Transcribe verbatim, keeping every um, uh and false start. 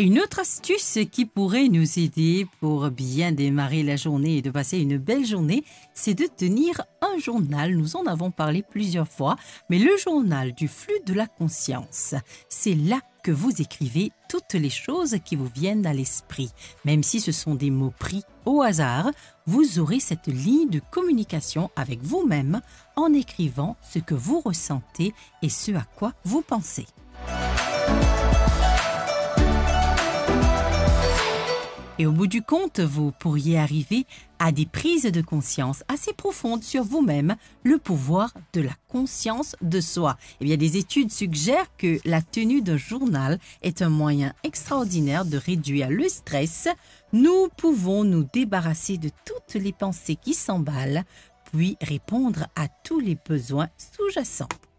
Une autre astuce qui pourrait nous aider pour bien démarrer la journée et de passer une belle journée, c'est de tenir un journal. Nous en avons parlé plusieurs fois, mais le journal du flux de la conscience, c'est là que vous écrivez toutes les choses qui vous viennent à l'esprit. Même si ce sont des mots pris au hasard, vous aurez cette ligne de communication avec vous-même en écrivant ce que vous ressentez et ce à quoi vous pensez. Et au bout du compte, vous pourriez arriver à des prises de conscience assez profondes sur vous-même, le pouvoir de la conscience de soi. Eh bien, des études suggèrent que la tenue d'un journal est un moyen extraordinaire de réduire le stress. Nous pouvons nous débarrasser de toutes les pensées qui s'emballent, puis répondre à tous les besoins sous-jacents.